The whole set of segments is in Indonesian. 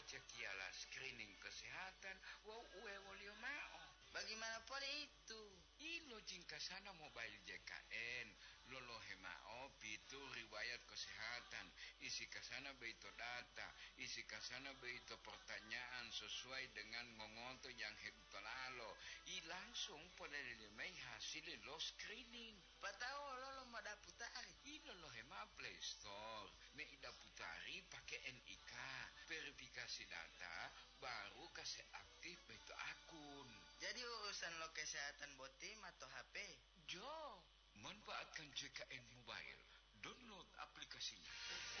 cek ialah screening kesehatan. Wow, wolio mao. Bagaimana boleh itu? Ilo jingkasana mobile JKN. Lolohe mao pitu riwayat kesehatan. Isi kasana beito data. Isi kasana beito pertanyaan sesuai dengan ngongonto yang hebutolalo. Langsung polelemay hasil lo screening. Patao lolo madaputari. Ilo lo hema Play Store. Me ida putari pakai NIK. Verifikasi data baru kasih aktif beito akun. Jadi urusan lo kesehatan botim atau HP? Jo, manfaatkan JKN Mobile. Download aplikasinya.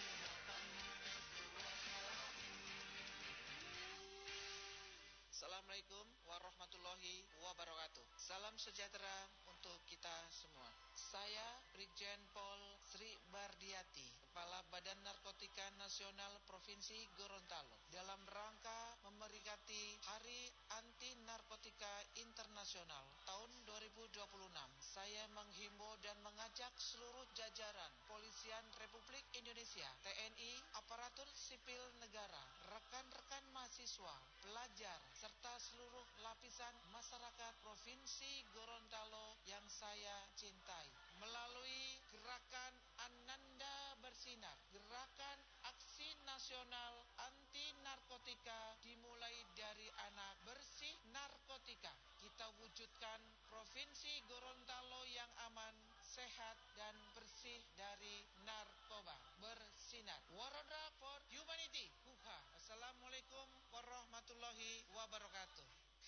Assalamualaikum warahmatullahi wabarakatuh. Salam sejahtera untuk kita semua. Saya Brigjen Pol Sri Bardiati, Kepala Badan Narkotika Nasional Provinsi Gorontalo, dalam rangka memperingati Hari Anti Narkotika Internasional tahun 2026. Saya menghimbau dan mengajak seluruh jajaran Kepolisian Republik Indonesia, TNI, aparatur sipil negara, rekan-rekan mahasiswa, pelajar, serta seluruh lapisan masyarakat Provinsi Gorontalo yang saya cintai, melalui gerakan Ananda Bersinar, gerakan aksi nasional anti narkotika dimulai dari anak bersih narkotika. Kita wujudkan Provinsi Gorontalo yang aman, sehat, dan bersih dari narkoba. Bersinar. Waroda for Humanity. Assalamualaikum warahmatullahi wabarakatuh.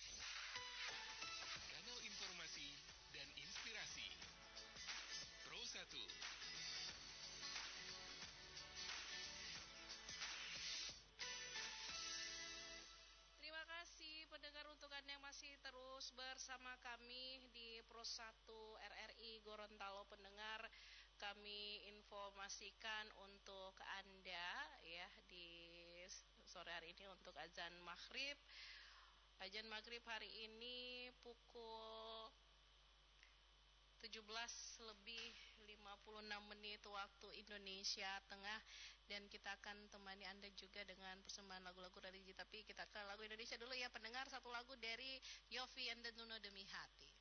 Kanal informasi dan inspirasi Pro 1. Terima kasih pendengar untuk Anda yang masih terus bersama kami di Pro 1 RRI Gorontalo. Pendengar, kami informasikan untuk Anda ya di sore hari ini untuk azan maghrib. Azan maghrib hari ini pukul 17:56 waktu Indonesia Tengah, dan kita akan temani Anda juga dengan persembahan lagu-lagu religi. Tapi kita ke lagu Indonesia dulu ya pendengar, satu lagu dari Yofi and the Nuno Demi Hati.